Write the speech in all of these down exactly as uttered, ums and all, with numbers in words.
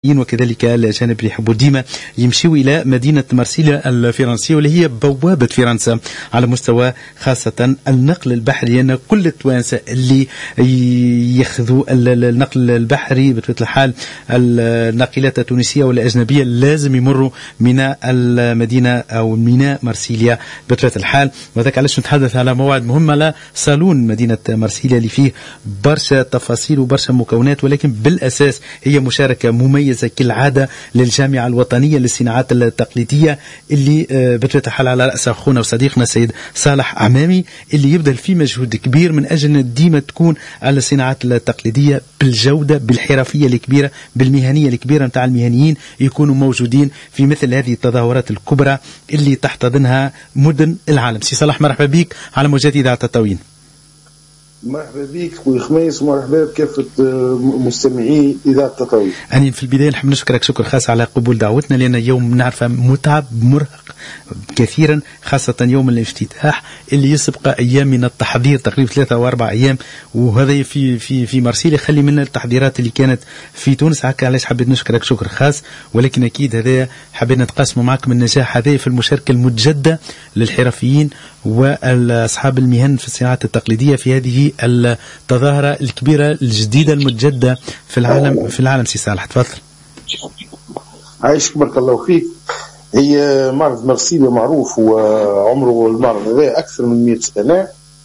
وكذلك الأجانب اللي يحبوا ديما يمشيوا إلى مدينة مرسيليا الفرنسية واللي هي بوابة فرنسا على مستوى خاصة النقل البحري. لأن كل التوانسة اللي ياخذوا النقل البحري بطبيعة الحال الناقلات التونسية والأجنبية لازم يمروا من المدينة أو ميناء مرسيليا بطبيعة الحال. وذلك علاش نتحدث على موعد مهم على صالون مدينة مرسيليا اللي فيه برشا تفاصيل وبرشا مكونات، ولكن بالأساس هي مشاركة مميزة كالعادة للجامعة الوطنية للصناعات التقليدية اللي بطبيعة الحال على رأس أخونا وصديقنا السيد صالح عمامي اللي يبذل فيه مجهود كبير من أجل أن ديما تكون الصناعات التقليدية بالجودة بالحرفية الكبيرة بالمهنية الكبيرة متاع المهنيين يكونوا موجودين في مثل هذه التظاهرات الكبرى اللي تحتضنها مدن العالم. سي صالح مرحبا بك على موجات إذاعة التطاوين. مرحبا بك خويا خميس ومرحبا بكافة مستمعي إذاعة التطاوين. أنا في البداية نحب نشكرك شكر خاص على قبول دعوتنا، لأن يوم نعرف متعب مرهق كثيرا خاصة يوم الافتتاح اللي يسبق أيام من التحضير تقريبا ثلاثة أو أربع أيام، وهذا في في في مرسيليا خلي من التحضيرات اللي كانت في تونس. هكا علاش حبيت نشكرك شكر خاص، ولكن أكيد هذا حبينا نتقاسم معكم النجاح هذا في المشاركة المتجدة للحرفيين والأصحاب المهن في الصناعات التقليدية في هذه التظاهرة الكبيرة الجديدة المتجدة في العالم في العالم. سي صالح تفضل. عايشك بارك الله فيك. هي معرض مرسيليا معروف وعمره المعرض هذا أكثر من مئة سنة،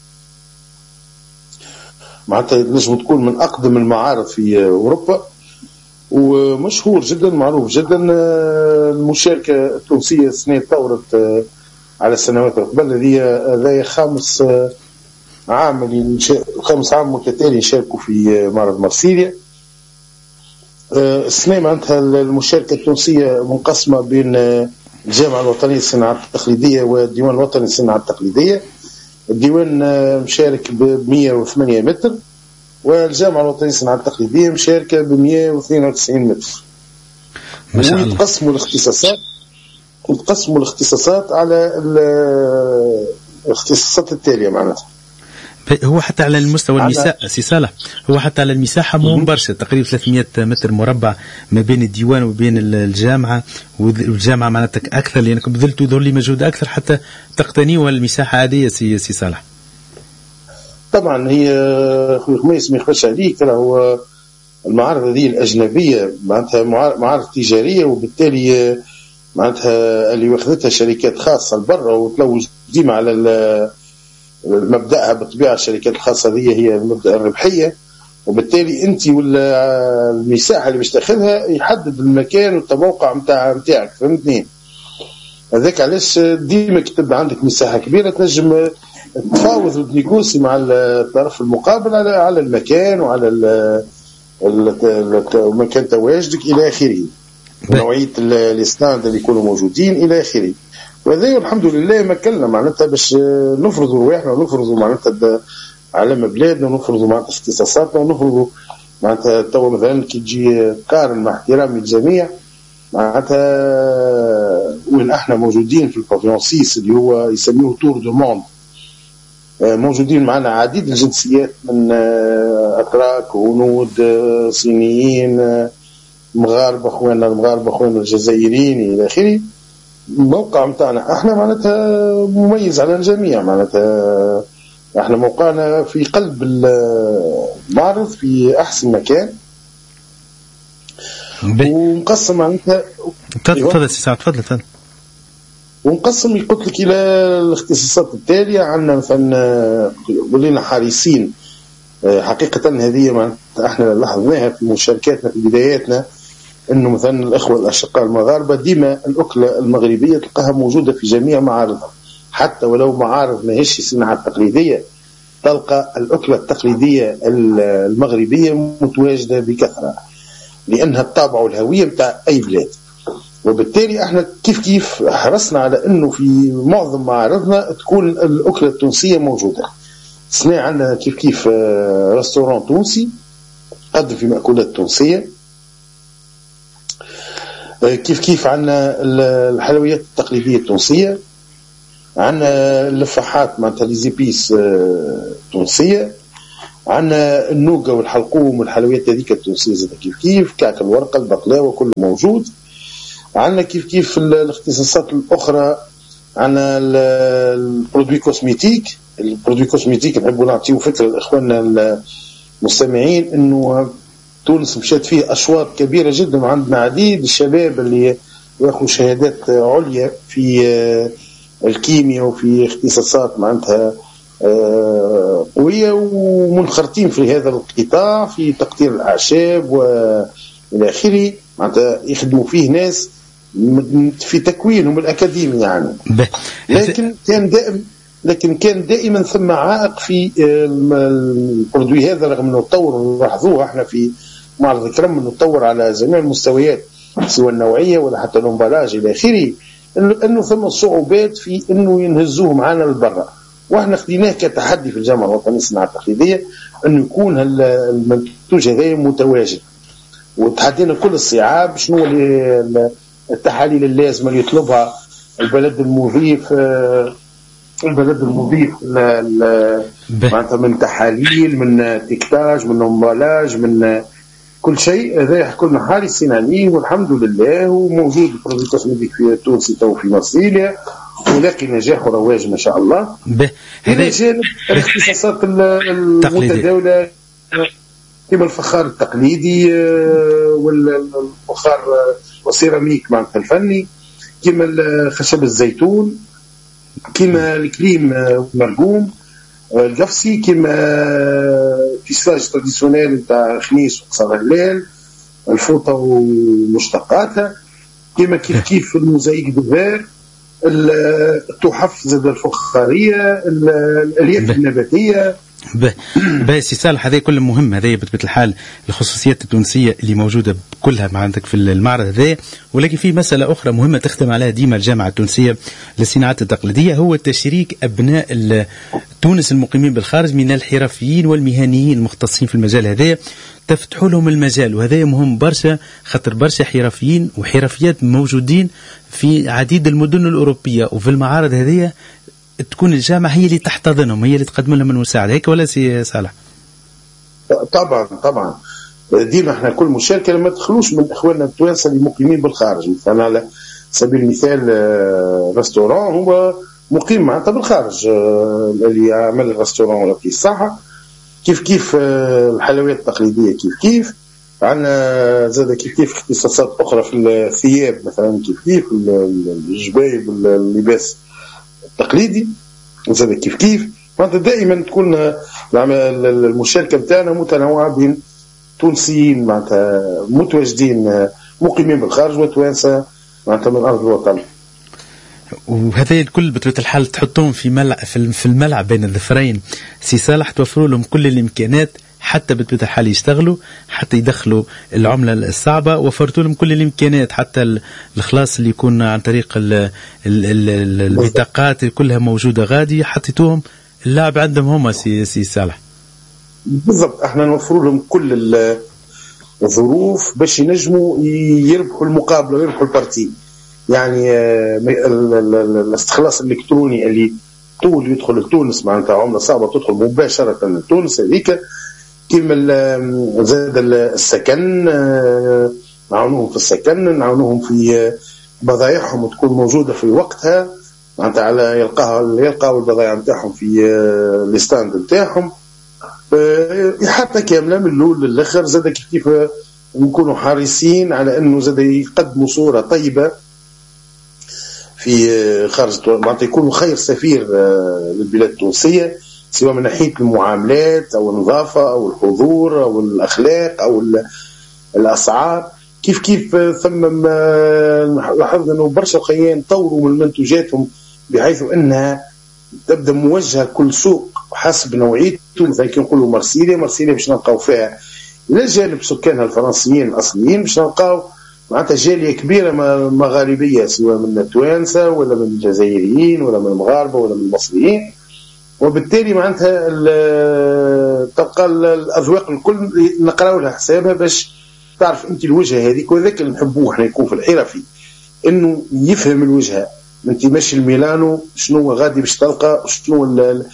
معناتها نجم تكون من أقدم المعارض في أوروبا ومشهور جدا معروف جدا. المشاركة التونسية السنة تطورت على السنوات قبل. هذه خامس عام اللي خامس عام متتالي يشاركوا في معرض مرسيليا. السنة معناتها المشاركة التونسية منقسمة بين الجامعة الوطنية للصناعات التقليدية والديوان الوطني للصناعات التقليدية. الديوان مشارك ب مئة وثمانية متر والجامعة الوطنية للصناعات التقليدية مشاركة ب مئة واثنين وتسعين متر. ما شاء الله. ويتقسموا الاختصاصات وتقسموا الاختصاصات على الاختصاصات التالية معناتها. هو حتى على المستوى المساحة سي صالح هو حتى على المساحة مو برشا تقريبا ثلاثمئة متر مربع ما بين الديوان وبين الجامعة، والجامعة معناتك أكثر لأنكم بذلتوا ذولي مجهود أكثر حتى تقتنيوا المساحة هذه. سي سي صالح طبعا هي خويا خميس ما يخفاش عليك هو المعارض هذه الأجنبية معناتها معارض تجارية، وبالتالي معناتها اللي واخذتها شركات خاصة لبرا وتلوج ديما على مبدأها بطبيعة الشركات الخاصة هذه هي المبدأ الربحية، وبالتالي أنت ولا المساحة اللي باش تاخذها يحدد المكان والتوقع متاع متاعك. فهمتني؟ هذاك علاش ديما كتب عندك مساحة كبيرة تنجم تفاوض وتنيكوسي مع الطرف المقابل على على المكان وعلى مكان تواجدك إلى آخره، ونوعية الستاند اللي يكونوا موجودين إلى آخره. وهذا الحمد لله مكلنا معناتها باش نفرضوا رواحنا ونفرضوا معناتها على بلادنا ونفرضوا معناتها اختصاصاتنا ونفرضوا معناتها تو مثلا كي تجي قارن مع احترامي الجميع معناتها وين احنا موجودين في البافيون سيس اللي هو يسميه تور دو موند، موجودين معنا عديد الجنسيات من اتراك وهنود صينيين مغاربه اخواننا المغاربه اخواننا الجزائريين الى اخره. الموقع متاعنا احنا معناتها مميز على الجميع، معناتها احنا موقعنا في قلب المعرض في احسن مكان ومقسم معناتها. تفضل سي سعد تفضل تفضل. ونقسم يقول لك الى الاختصاصات التاليه. عندنا مثلا ولينا حريصين حقيقه هذه معناتها احنا لاحظناها في مشاركاتنا في بداياتنا انه مثلا الاخوه الاشقاء المغاربه ديما الاكله المغربيه تلقاها موجوده في جميع معارضها، حتى ولو معارض ماهيش صناعه تقليديه تلقى الاكله التقليديه المغربيه متواجده بكثره لانها الطابع والهويه نتاع اي بلاد. وبالتالي احنا كيف كيف حرصنا على انه في معظم معارضنا تكون الاكله التونسيه موجوده. سنة عندنا كيف كيف رستوران تونسي قدم في مأكولات تونسيه، كيف كيف عندنا الحلويات التقليدية التونسية، عندنا اللفاحات معناتها ليزيبيس تونسية، عندنا النوقه والحلقوم والحلويات هذيك التونسيه زاد كيف كيف، كعك الورقه البقلاوه كله موجود. عندنا كيف كيف الاختصاصات الاخرى، عندنا البرودوي كوسميتيك. البرودوي كوسميتيك نحبوا نعطيو فكره لاخواننا المستمعين انه تونس مشات فيه اشواط كبيره جدا، وعندنا عديد الشباب اللي ياخذوا شهادات عليا في الكيمياء وفي اختصاصات معناتها قويه ومنخرطين في هذا القطاع في تقطير الاعشاب والى اخره، معناتها يخدموا فيه ناس في تكوينهم الاكاديمي يعني. لكن كان دائما لكن كان دائما ثم عائق في البرودوي هذا، رغم انه تطور لاحظوه احنا في معرض الكرم انه تطور على جميع المستويات سواء النوعيه ولا حتى الامبلاج الى اخره، انه ثم صعوبات في انه ينهزوه معنا للبرة، واحنا خديناه كتحدي في الجامعه الوطنيه للصناعه التقليديه انه يكون المنتوج هذا متواجد، وتحدينا كل الصعاب شنو التحاليل اللازمه اللي يطلبها البلد المضيف البلد المضيف معناتها من تحاليل، من تكتاج، من امبلاج، من كل شيء. هذا يحكوا لنا حارسين عليه والحمد لله، وموجود البرودوي كوسميتيك في تونس تو في مرسيليا ولاقي نجاح ورواج ما شاء الله. الى جانب الاختصاصات المتداوله كما الفخار التقليدي والفخار والسيراميك معناتها الفني، كما خشب الزيتون، كما الكريم المرقوم القفصي، كما فيساج تراديسيونيل نتاع خميس وقصر هلال، الفوطه ومشتقاتها، كما كيف كيف الموزايك دوفير، التحف زاد الفخاريه، الالياف النباتيه. باهي سي صالح، هذا كله مهم، هذا بطبيعة الحال الخصوصيات التونسية اللي موجودة كلها مع عندك في المعرض هذا. ولكن في مسألة أخرى مهمة تختم عليها ديما الجامعة التونسية للصناعات التقليدية، هو تشريك أبناء تونس المقيمين بالخارج من الحرفيين والمهنيين المختصين في المجال هذا، تفتحوا لهم المجال، وهذا مهم برشا خاطر برشا حرفيين وحرفيات موجودين في عديد المدن الأوروبية، وفي المعارض هذه تكون الجامعة هي اللي تحتضنهم، هي اللي تقدم لهم المساعدة، هيك ولا سي صالح؟ طبعا طبعا ديما احنا كل مشاركة لما تخلوش من اخواننا التوانسة اللي مقيمين بالخارج. مثلا على سبيل المثال رستوران هو مقيم معناتها بالخارج، اللي يعمل الرستوران ولا في الصحة، كيف كيف الحلويات التقليدية، كيف كيف عندنا زاد كيف كيف اختصاصات اخرى في الثياب، مثلا كيف كيف الجبايب اللباس التقليدي وزاد كيف كيف. معناتها دائما تكون المشاركه بتاعنا متنوعه بين تونسيين معناتها متواجدين مقيمين بالخارج وتوانسه معناتها من ارض الوطن. وهذا الكل بطبيعة الحال تحطهم في ملعب في الملعب بين الظفرين سي صالح، توفروا لهم كل الامكانات حتى بطبيعة الحال يشتغلوا، حتى يدخلوا العملة الصعبة، وفرتوا لهم كل الإمكانات، حتى الخلاص اللي يكون عن طريق البطاقات كلها موجودة غادي، حطيتوهم اللعب عندهم هم سي سي صالح. بالضبط، احنا نوفروا لهم كل الظروف باش ينجموا يربحوا المقابلة ويربحوا البارتي. يعني الاستخلاص الإلكتروني اللي طول يدخل لتونس معناتها عملة صعبة تدخل مباشرة لتونس هذيك، كما زاد السكن نعاونوهم في السكن، نعاونوهم في بضائعهم وتكون موجودة في وقتها معناتها على يلقاها يلقاو البضائع نتاعهم في الستاند نتاعهم حتى كاملة من الأول للآخر. زاد كيف نكونوا حريصين على أنه زاد يقدموا صورة طيبة في خارج معناتها يكونوا خير سفير للبلاد التونسية، سواء من ناحية المعاملات أو النظافة أو الحضور أو الأخلاق أو الأسعار. كيف كيف ثم لاحظنا أنه برشا خيان طوروا من منتوجاتهم بحيث أنها تبدأ موجهة كل سوق حسب نوعيته. مثلا كي نقولوا مرسيليا مرسيليا باش نلقاو فيها إلى جانب سكانها الفرنسيين الأصليين باش نلقاو معناتها جالية كبيرة مغاربية، سواء من التوانسة ولا من الجزائريين ولا من المغاربة ولا من المصريين، وبالتالي معناتها تبقى الأذواق الكل نقراو لها حسابها باش تعرف أنت الوجهة هذيك. وذاك اللي نحبوه احنا يكون في الحرفي إنه يفهم الوجهة. أنت ماشي الميلانو شنو غادي باش تلقى، شنو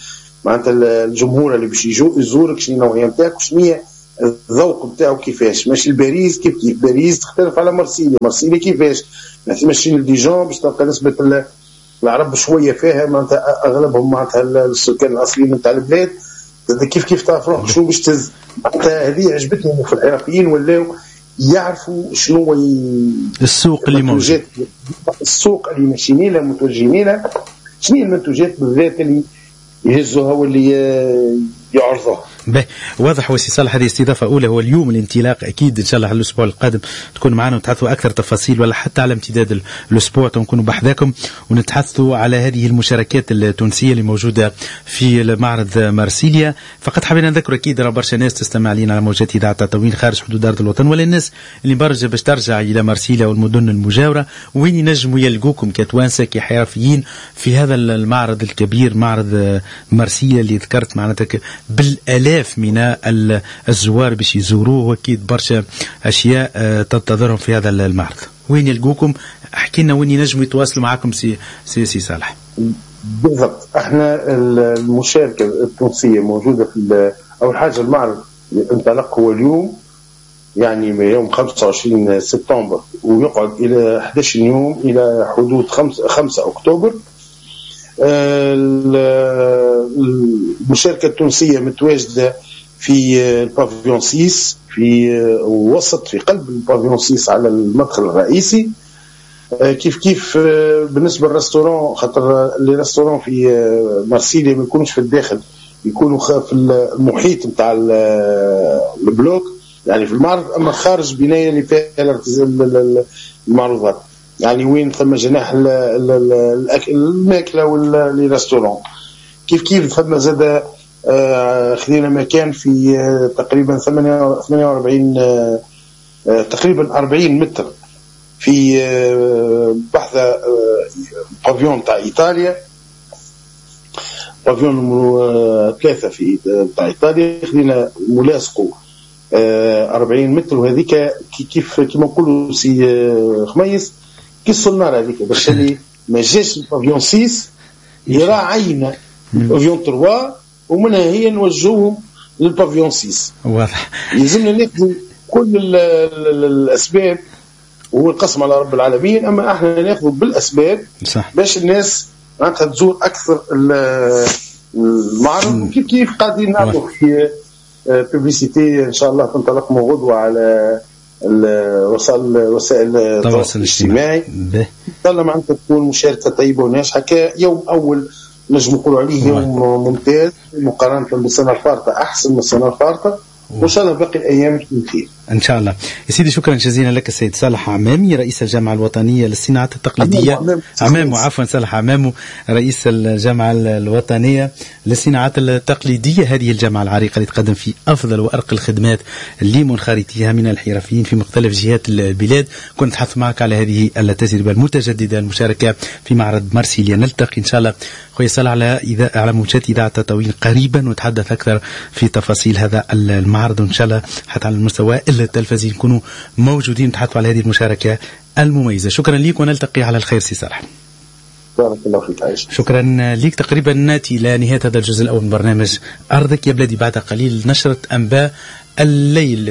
معناتها الجمهور اللي باش يجو يزورك شنو النوعيه نتاعك وشنو هي الذوق نتاعو كيفاش. ماشي لباريس كيف كيف باريس تختلف على مرسيليا، مرسيليا كيفاش ماشي لديجون باش تلقى نسبه العرب شويه فيها معناتها اغلبهم معناتها السكان الاصليين نتاع البلاد كيف كيف تعرف روحك شنو باش تهز. معناتها هذه عجبتني في العراقيين ولاو يعرفوا شنو السوق اللي موجود، السوق اللي ماشيين له متوجهين له شنو هي المنتوجات بالذات اللي يهزوها واللي يعرضوها. به واضح وسي صالح. هذه استضافة أولى، هو اليوم الانطلاق. أكيد إن شاء الله الأسبوع القادم تكون معنا ونتحدثوا أكثر تفاصيل، ولا حتى على امتداد الأسبوع تكونوا بحذاكم ونتحدثوا على هذه المشاركات التونسية اللي موجودة في معرض مرسيليا. فقط حبينا نذكر أكيد راه برشا ناس تستمع لنا على موجات إذاعة تطوين خارج حدود أرض الوطن، ولا الناس اللي برجة باش ترجع إلى مرسيليا والمدن المجاورة وين ينجموا يلقوكم كتوانسة كحرفيين في هذا المعرض الكبير، معرض مرسيليا اللي ذكرت معناتك بالآلاف من الزوار باش يزوروه، واكيد برشا اشياء تنتظرهم في هذا المعرض. وين يلقوكم؟ احكي لنا وين ينجموا يتواصلوا معكم سي سي, سي صالح. بالضبط، احنا المشاركه التونسيه موجوده في اول حاجه. المعرض انطلق هو اليوم يعني يوم خمسة وعشرين سبتمبر ويقعد الى إحدى عشر يوم الى حدود خمسة أكتوبر. المشاركة التونسية متواجدة في البافيون ستة في وسط في قلب البافيون ستة على المدخل الرئيسي. كيف كيف بالنسبة للرستوران، خاطر لي رستوران في مرسيليا ما يكونوش في الداخل، يكونوا في المحيط نتاع البلوك يعني في المعرض، أما خارج بناية اللي فيها المعروضات يعني وين ثم جناح الماكله والريستوران. كيف كيف ثم زاد خلينا مكان في تقريبا ثمانية وأربعين تقريبا أربعين متر في بحث بافيون تاع ايطاليا، بافيون نمرو ثلاثة في تاع ايطاليا خلينا ملاصقه أربعين متر. وهذيك كيف كيما نقولوا سي خميس كي الصنارة هذيك باش اللي ما جاش البافيون ستة يراعينا البافيون ثلاثة ومنها هي نوجهوهم للبافيون ستة. واضح، يلزمنا ناخذ كل الاسباب والقسم على رب العالمين، اما احنا ناخذ بالاسباب صح باش الناس معناتها تزور اكثر المعرض. كيف كيف قاعدين نعملوا في بوبليسيتي ان شاء الله تنطلق من غدوه على وسائل وسائل التواصل الاجتماعي. طالما معناتها تكون مشاركه طيبه وناجحه. يوم اول نجم نقولوا عليه يوم ممتاز مقارنه بالسنه الفارطه، احسن من السنه الفارطه، وان شاء الله باقي الايام تكون خير ان شاء الله. يا سيدي شكرا جزيلا لك السيد صالح عمامي رئيس الجامعه الوطنيه للصناعات التقليديه. عمامو عفوا صالح عمامو رئيس الجامعه الوطنيه للصناعات التقليديه، هذه الجامعه العريقه اللي تقدم في افضل وارقى الخدمات اللي منخرطيها من الحرفيين في مختلف جهات البلاد. كنت نتحدث معك على هذه التجربه المتجدده المشاركه في معرض مرسيليا. نلتقي ان شاء الله خويا صالح على إذا على موجات اذاعه تطوين قريبا ونتحدث اكثر في تفاصيل هذا المعرض، وان شاء الله حتى على المستوى التلفزيون نكونوا موجودين نتحدثوا على هذه المشاركة المميزة. شكرا لك ونلتقي على الخير سي صالح. بارك الله فيك عايش. شكرا لك. تقريبا ناتي إلى نهاية هذا الجزء الأول من برنامج أرضك يا بلادي. بعد قليل نشرة أنباء الليل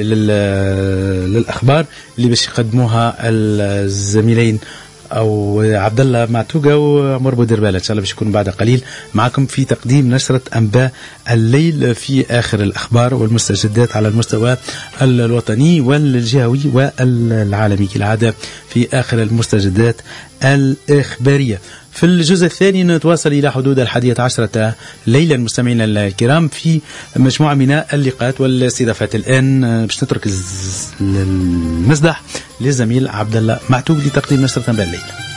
للأخبار اللي باش يقدموها الزميلين أو عبد الله معتوقة وعمر بودربالة. إن شاء الله باش يكون بعد قليل معكم في تقديم نشرة أنباء الليل في آخر الأخبار والمستجدات على المستوى الوطني والجهوي والعالمي كالعادة في آخر المستجدات الإخبارية. في الجزء الثاني نتواصل إلى حدود الحادية عشرة ليلا مستمعينا الكرام في مجموعة من اللقاءات والاستضافات. الآن باش نترك المسدح للزميل عبد الله معتوق لتقديم نشرة أنباء الليل.